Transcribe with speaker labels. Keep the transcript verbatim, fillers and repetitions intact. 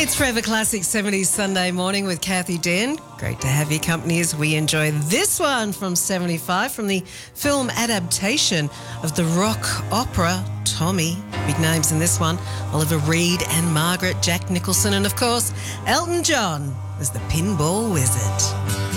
Speaker 1: It's Forever Classic seventies Sunday morning with Kathy Den. Great to have your company as we enjoy this one from seventy-five from the film adaptation of the rock opera Tommy. Big names in this one: Oliver Reed and Margaret, Jack Nicholson, and of course Elton John as the Pinball Wizard.